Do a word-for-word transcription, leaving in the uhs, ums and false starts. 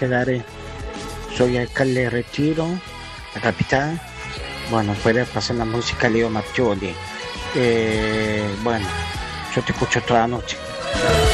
llegaré. Soy alcalde de Retiro, la capital. Bueno, puede pasar la música Leo Marchioli. Eh, bueno, yo te escucho toda la noche.